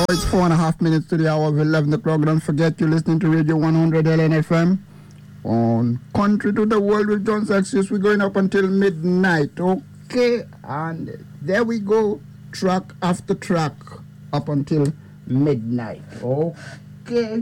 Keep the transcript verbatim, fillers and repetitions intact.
It's four and a half minutes to the hour of eleven o'clock. Don't forget you're listening to Radio one hundred L N F M on Country to the World with John Saxius. We're going up until midnight. Okay, and there we go. Track after track up until midnight. Okay.